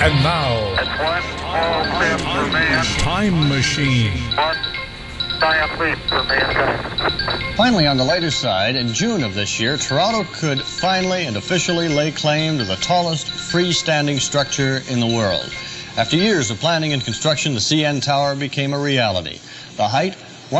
And now, It's one small step for man, Time Machine. one giant leap for mankind. Finally, on the lighter side, in June of this year, Toronto could finally and officially lay claim to the tallest freestanding structure in the world. After years of planning and construction, the CN Tower became a reality. The height,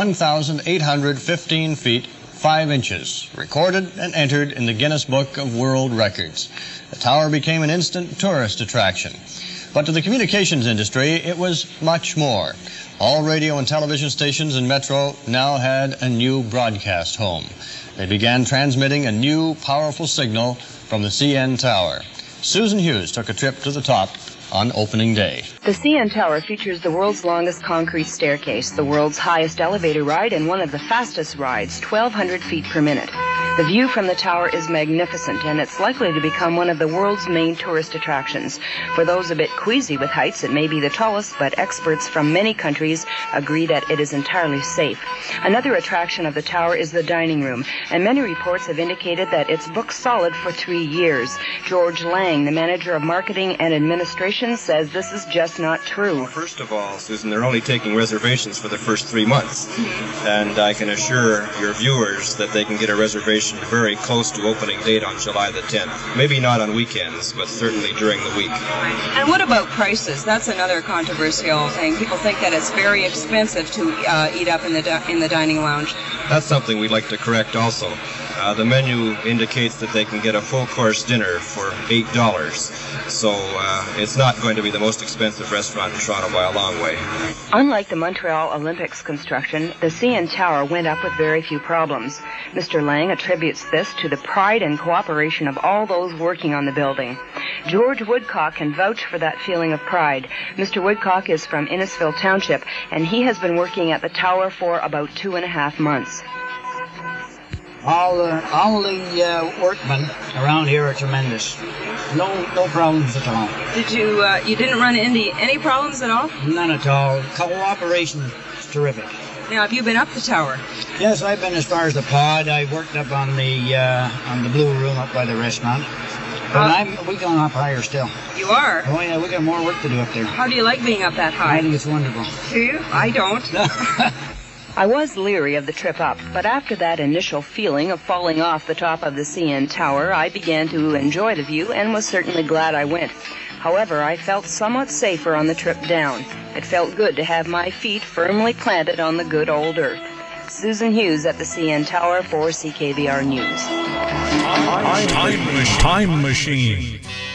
1,815 feet, 5 inches, recorded and entered in the Guinness Book of World Records. The tower became an instant tourist attraction. But to the communications industry, it was much more. All radio and television stations in Metro now had a new broadcast home. They began transmitting a new, powerful signal from the CN Tower. Susan Hughes took a trip to the top on opening day. The CN Tower features the world's longest concrete staircase, the world's highest elevator ride, and one of the fastest rides, 1,200 feet per minute. The view from the tower is magnificent, and it's likely to become one of the world's main tourist attractions. For those a bit queasy with heights, it may be the tallest, but experts from many countries agree that it is entirely safe. Another attraction of the tower is the dining room, and many reports have indicated that it's booked solid for 3 years. George Lang, the manager of marketing and administration, says this is just not true. Well, first of all, Susan, they're only taking reservations for the first 3 months. And I can assure your viewers that they can get a reservation very close to opening date on July the 10th. Maybe not on weekends, but certainly during the week. And what about prices? That's another controversial thing. People think that it's very expensive to eat up in the dining lounge. That's something we'd like to correct also. The menu indicates that they can get a full-course dinner for $8. So it's not going to be the most expensive restaurant in Toronto by a long way. Unlike the Montreal Olympics construction, the CN Tower went up with very few problems. Mr. Lang attributes this to the pride and cooperation of all those working on the building. George Woodcock can vouch for that feeling of pride. Mr. Woodcock is from Innisfil Township, and he has been working at the tower for about 2.5 months. All the workmen around here are tremendous. No problems at all. Did you didn't run into any problems at all? None at all. Cooperation is terrific. Now, have you been up the tower? Yes, I've been as far as the pod. I worked up on the Blue Room up by the restaurant. But we're going up higher still. You are? Oh yeah, we got more work to do up there. How do you like being up that high? I think it's wonderful. Do you? I don't. I was leery of the trip up, but after that initial feeling of falling off the top of the CN Tower, I began to enjoy the view and was certainly glad I went. However, I felt somewhat safer on the trip down. It felt good to have my feet firmly planted on the good old earth. Susan Hughes at the CN Tower for CKVR News. Time Machine.